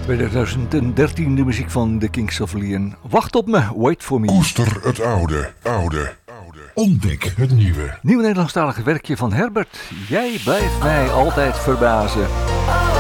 2013 de muziek van The Kings of Leon. Wacht op me, wait for me. Koester het oude. Ontdek het nieuwe. Nieuw Nederlandstalige werkje van Herbert. Jij blijft mij altijd verbazen.